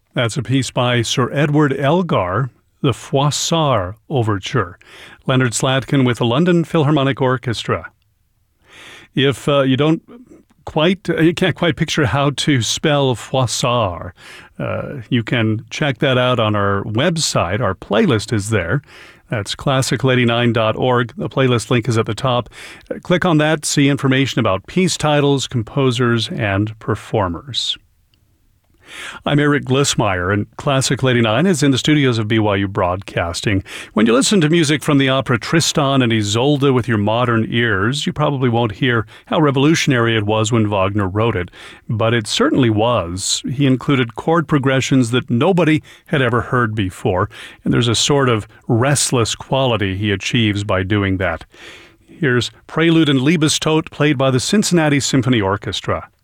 That's a piece by Sir Edward Elgar, the Froissart Overture. Leonard Slatkin with the London Philharmonic Orchestra. If you can't quite picture how to spell Froissart, you can check that out on our website. Our playlist is there. That's classical89.org. The playlist link is at the top. Click on that, see information about piece titles, composers, and performers. I'm Eric Glissmeyer, and Classical 89 is in the studios of BYU Broadcasting. When you listen to music from the opera Tristan and Isolde with your modern ears, you probably won't hear how revolutionary it was when Wagner wrote it, but it certainly was. He included chord progressions that nobody had ever heard before, and there's a sort of restless quality he achieves by doing that. Here's Prelude and Liebestod played by the Cincinnati Symphony Orchestra.